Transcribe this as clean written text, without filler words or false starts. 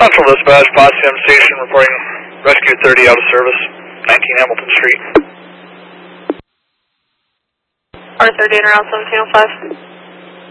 Central Dispatch, Potsdam Station, reporting Rescue 30 out of service, 19 Hamilton Street. R30 and around 1705.